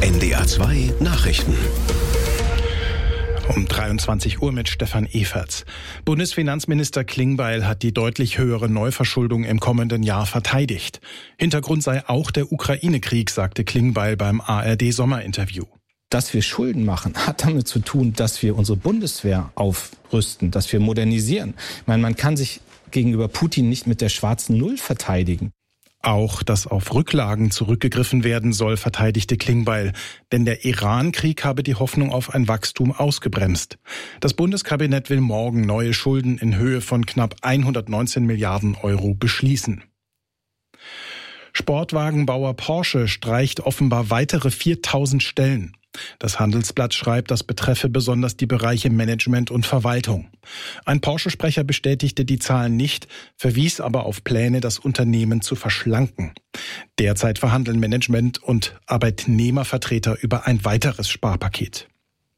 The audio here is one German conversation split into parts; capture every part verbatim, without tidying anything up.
N D R zwei Nachrichten. Um dreiundzwanzig Uhr mit Stefan Eferts. Bundesfinanzminister Klingbeil hat die deutlich höhere Neuverschuldung im kommenden Jahr verteidigt. Hintergrund sei auch der Ukraine-Krieg, sagte Klingbeil beim A R D-Sommerinterview. Dass wir Schulden machen, hat damit zu tun, dass wir unsere Bundeswehr aufrüsten, dass wir modernisieren. Ich meine, man kann sich gegenüber Putin nicht mit der schwarzen Null verteidigen. Auch, dass auf Rücklagen zurückgegriffen werden soll, verteidigte Klingbeil. Denn der Iran-Krieg habe die Hoffnung auf ein Wachstum ausgebremst. Das Bundeskabinett will morgen neue Schulden in Höhe von knapp hundertneunzehn Milliarden Euro beschließen. Sportwagenbauer Porsche streicht offenbar weitere viertausend Stellen. Das Handelsblatt schreibt, das betreffe besonders die Bereiche Management und Verwaltung. Ein Porsche-Sprecher bestätigte die Zahlen nicht, verwies aber auf Pläne, das Unternehmen zu verschlanken. Derzeit verhandeln Management und Arbeitnehmervertreter über ein weiteres Sparpaket.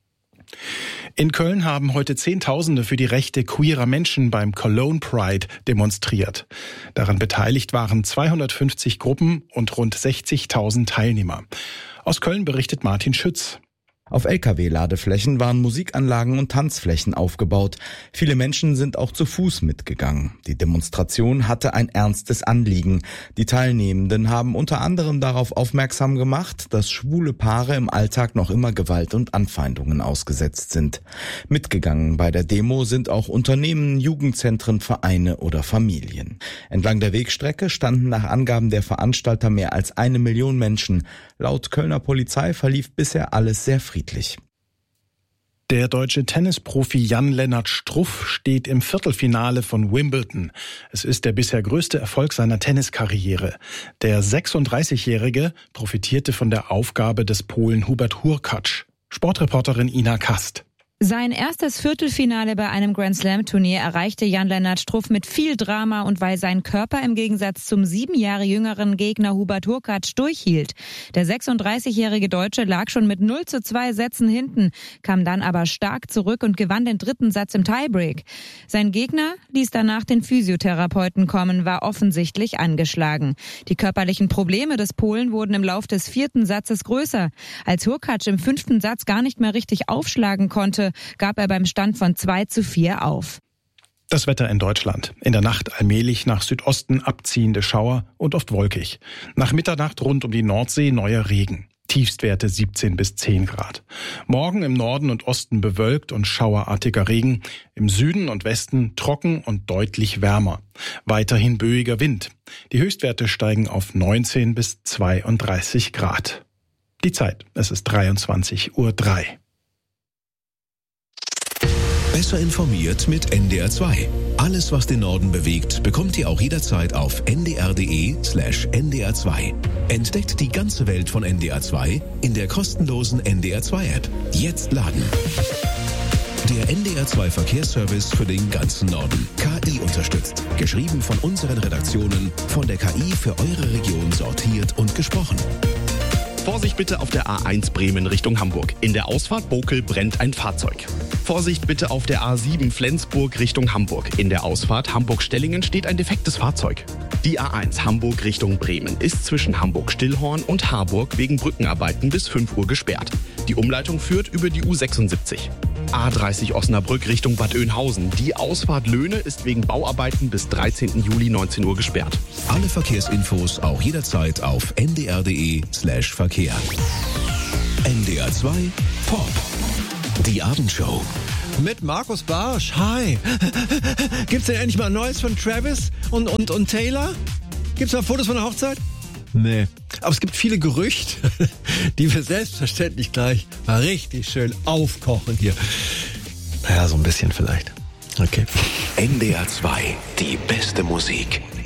In Köln haben heute Zehntausende für die Rechte queerer Menschen beim Cologne Pride demonstriert. Daran beteiligt waren zweihundertfünfzig Gruppen und rund sechzigtausend Teilnehmer. Aus Köln berichtet Martin Schütz. Auf L K W-Ladeflächen waren Musikanlagen und Tanzflächen aufgebaut. Viele Menschen sind auch zu Fuß mitgegangen. Die Demonstration hatte ein ernstes Anliegen. Die Teilnehmenden haben unter anderem darauf aufmerksam gemacht, dass schwule Paare im Alltag noch immer Gewalt und Anfeindungen ausgesetzt sind. Mitgegangen bei der Demo sind auch Unternehmen, Jugendzentren, Vereine oder Familien. Entlang der Wegstrecke standen nach Angaben der Veranstalter mehr als eine Million Menschen. Laut Kölner Polizei verlief bisher alles sehr friedlich. Der deutsche Tennisprofi Jan-Lennart Struff steht im Viertelfinale von Wimbledon. Es ist der bisher größte Erfolg seiner Tenniskarriere. Der sechsunddreißigjährige profitierte von der Aufgabe des Polen Hubert Hurkacz. Sportreporterin Ina Kast. Sein erstes Viertelfinale bei einem Grand-Slam-Turnier erreichte Jan-Lennart Struff mit viel Drama und weil sein Körper im Gegensatz zum sieben Jahre jüngeren Gegner Hubert Hurkacz durchhielt. Der sechsunddreißigjährige Deutsche lag schon mit null zu zwei Sätzen hinten, kam dann aber stark zurück und gewann den dritten Satz im Tiebreak. Sein Gegner ließ danach den Physiotherapeuten kommen, war offensichtlich angeschlagen. Die körperlichen Probleme des Polen wurden im Lauf des vierten Satzes größer. Als Hurkacz im fünften Satz gar nicht mehr richtig aufschlagen konnte, gab er beim Stand von zwei zu vier auf. Das Wetter in Deutschland. In der Nacht allmählich nach Südosten abziehende Schauer und oft wolkig. Nach Mitternacht rund um die Nordsee neuer Regen. Tiefstwerte siebzehn bis zehn Grad. Morgen im Norden und Osten bewölkt und schauerartiger Regen. Im Süden und Westen trocken und deutlich wärmer. Weiterhin böiger Wind. Die Höchstwerte steigen auf neunzehn bis zweiunddreißig Grad. Die Zeit, es ist dreiundzwanzig Uhr drei. Besser informiert mit N D R zwei. Alles, was den Norden bewegt, bekommt ihr auch jederzeit auf n d r punkt d e slash n d r zwei. Entdeckt die ganze Welt von N D R zwei in der kostenlosen N D R zwei App. Jetzt laden. Der N D R zwei Verkehrsservice für den ganzen Norden. K I unterstützt. Geschrieben von unseren Redaktionen, von der K I für eure Region sortiert und gesprochen. Vorsicht bitte auf der A eins Bremen Richtung Hamburg. In der Ausfahrt Bokel brennt ein Fahrzeug. Vorsicht bitte auf der A sieben Flensburg Richtung Hamburg. In der Ausfahrt Hamburg-Stellingen steht ein defektes Fahrzeug. Die A eins Hamburg Richtung Bremen ist zwischen Hamburg-Stillhorn und Harburg wegen Brückenarbeiten bis fünf Uhr gesperrt. Die Umleitung führt über die U sechsundsiebzig. A dreißig Osnabrück Richtung Bad Oeynhausen. Die Ausfahrt Löhne ist wegen Bauarbeiten bis dreizehnten Juli neunzehn Uhr gesperrt. Alle Verkehrsinfos auch jederzeit auf n d r punkt d e slash Verkehr. N D R zwei Pop. Die Abendshow. Mit Markus Barsch. Hi. Gibt's denn endlich mal Neues von Travis und, und, und Taylor? Gibt's mal Fotos von der Hochzeit? Nee. Aber es gibt viele Gerüchte, die wir selbstverständlich gleich mal richtig schön aufkochen hier. Naja, so ein bisschen vielleicht. Okay. N D R zwei. Die beste Musik.